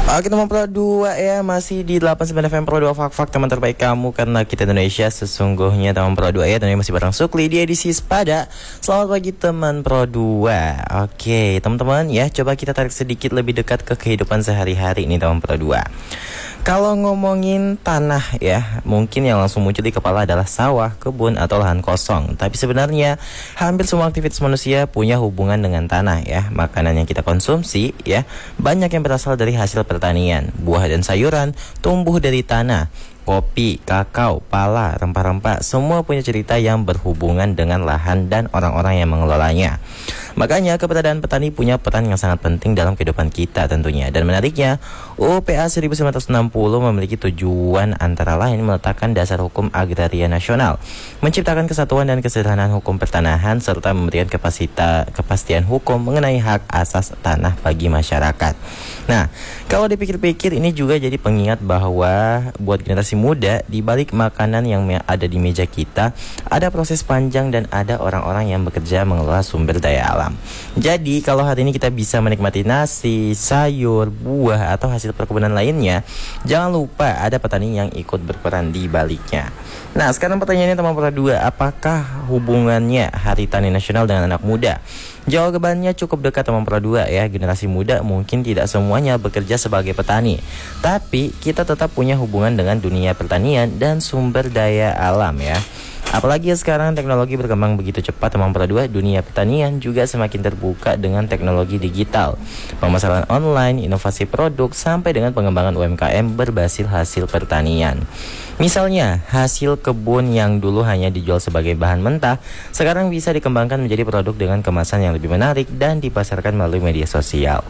Oke teman Pro 2 ya, masih di 89 FM Pro 2 Fak-Fak, teman terbaik kamu karena kita Indonesia sesungguhnya teman Pro 2 ya. Dan masih bareng Sukli di edisi Sepada. Selamat pagi teman Pro 2. Oke teman-teman ya, coba kita tarik sedikit lebih dekat ke kehidupan sehari-hari ini teman Pro 2. Kalau ngomongin tanah ya, mungkin yang langsung muncul di kepala adalah sawah, kebun, atau lahan kosong. Tapi sebenarnya hampir semua aktivitas manusia punya hubungan dengan tanah ya. Makanan yang kita konsumsi ya, banyak yang berasal dari hasil pertanian. Buah dan sayuran tumbuh dari tanah. Kopi, kakao, pala, rempah-rempah, semua punya cerita yang berhubungan dengan lahan dan orang-orang yang mengelolanya. Makanya keberadaan petani punya peran yang sangat penting dalam kehidupan kita tentunya. Dan menariknya, UPA 1960 memiliki tujuan antara lain meletakkan dasar hukum agraria nasional, menciptakan kesatuan dan kesederhanaan hukum pertanahan, serta memberikan kepastian hukum mengenai hak asas tanah bagi masyarakat. Nah, kalau dipikir-pikir ini juga jadi pengingat bahwa buat generasi muda, di balik makanan yang ada di meja kita, ada proses panjang dan ada orang-orang yang bekerja mengelola sumber daya alam. Jadi kalau hari ini kita bisa menikmati nasi, sayur, buah, atau hasil perkebunan lainnya, jangan lupa ada petani yang ikut berperan di baliknya. Nah, sekarang pertanyaannya teman Pro 2, apakah hubungannya Hari Tani Nasional dengan anak muda? Jawabannya cukup dekat teman Pro 2 ya. Generasi muda mungkin tidak semuanya bekerja sebagai petani, tapi kita tetap punya hubungan dengan dunia pertanian dan sumber daya alam ya. Apalagi sekarang teknologi berkembang begitu cepat teman Pro 2, dunia pertanian juga semakin terbuka dengan teknologi digital, pemasaran online, inovasi produk, sampai dengan pengembangan UMKM berbasis hasil pertanian. Misalnya, hasil kebun yang dulu hanya dijual sebagai bahan mentah, sekarang bisa dikembangkan menjadi produk dengan kemasan yang lebih menarik dan dipasarkan melalui media sosial.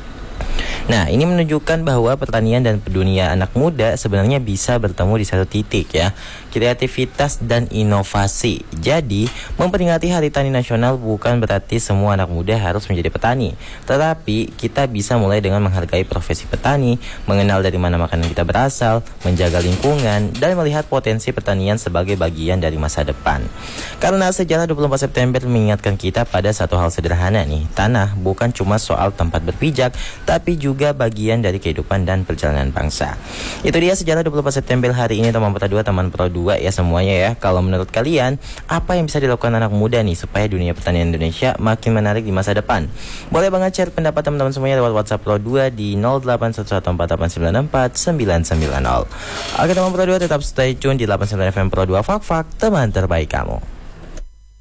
Nah, ini menunjukkan bahwa pertanian dan dunia anak muda sebenarnya bisa bertemu di satu titik ya, kreativitas dan inovasi. Jadi, memperingati Hari Tani Nasional bukan berarti semua anak muda harus menjadi petani, tetapi kita bisa mulai dengan menghargai profesi petani, mengenal dari mana makanan kita berasal, menjaga lingkungan, dan melihat potensi pertanian sebagai bagian dari masa depan. Karena sejarah 24 September mengingatkan kita pada satu hal sederhana nih, tanah bukan cuma soal tempat berpijak, tapi juga bagian dari kehidupan dan perjalanan bangsa. Itu dia sejarah 24 September hari ini teman Pro 2, teman Pro 2 ya semuanya ya. Kalau menurut kalian, apa yang bisa dilakukan anak muda nih supaya dunia pertanian Indonesia makin menarik di masa depan? Boleh banget share pendapat teman-teman semuanya lewat WhatsApp Pro 2 di 0811488990. Oke teman Pro 2, tetap stay tune di 89 FM Pro 2 Fak-Fak, teman terbaik kamu.